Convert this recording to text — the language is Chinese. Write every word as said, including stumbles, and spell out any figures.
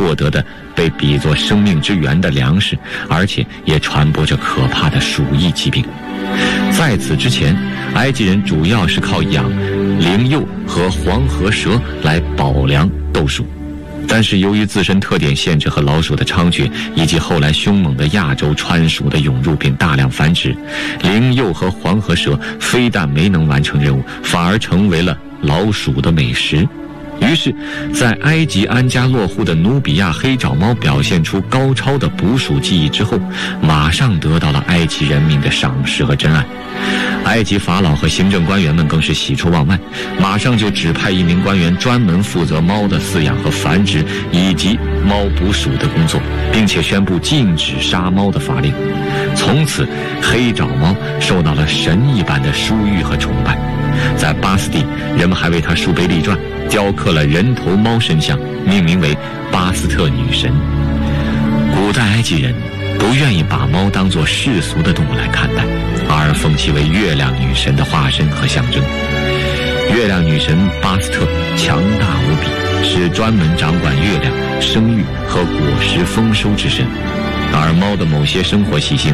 获得的被比作生命之源的粮食，而且也传播着可怕的鼠疫疾病。在此之前，埃及人主要是靠养灵鼬和黄河蛇来保粮斗鼠，但是由于自身特点限制和老鼠的猖獗，以及后来凶猛的亚洲川鼠的涌入并大量繁殖，灵鼬和黄河蛇非但没能完成任务，反而成为了老鼠的美食。于是在埃及安家落户的努比亚黑爪猫表现出高超的捕鼠技艺之后，马上得到了埃及人民的赏识和珍爱。埃及法老和行政官员们更是喜出望外，马上就指派一名官员专门负责猫的饲养和繁殖以及猫捕鼠的工作，并且宣布禁止杀猫的法令。从此黑爪猫受到了神一般的殊遇和崇拜。在巴斯蒂，人们还为它树碑立传，雕刻了人头猫神像，命名为巴斯特女神。古代埃及人不愿意把猫当作世俗的动物来看待，而奉其为月亮女神的化身和象征。月亮女神巴斯特强大无比，是专门掌管月亮、生育和果实丰收之神。而猫的某些生活习性